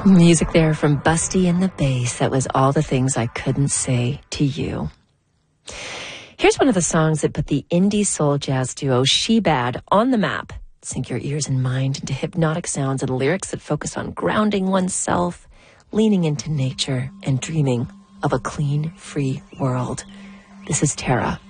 Music there from Busty and the Bass. That was All the Things I Couldn't Say to You. Here's one of the songs that put the indie soul jazz duo She Bad on the map. Sink your ears and mind into hypnotic sounds and lyrics that focus on grounding oneself, leaning into nature, and dreaming of a clean, free world. This is Tara.